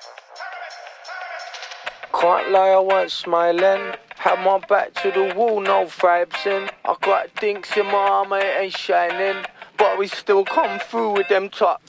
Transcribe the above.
Can't lie, I wasn't smiling. Had my back to the wall, no vibes in. I got dinks in my arm, it ain't shining. But we still come through with them top